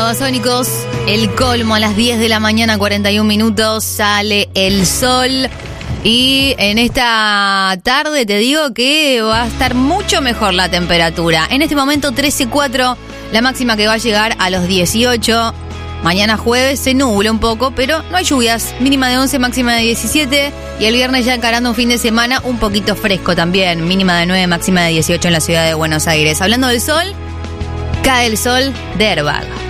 Babasónicos, el colmo a las 10 de la mañana, 41 minutos, sale el sol. Y en esta tarde te digo que va a estar mucho mejor la temperatura. En este momento 13,4, la máxima que va a llegar a los 18. Mañana jueves se nubla un poco, pero no hay lluvias. Mínima de 11, máxima de 17. Y el viernes ya encarando un fin de semana un poquito fresco también. Mínima de 9, máxima de 18 en la ciudad de Buenos Aires. Hablando del sol, cae el sol de Airbag.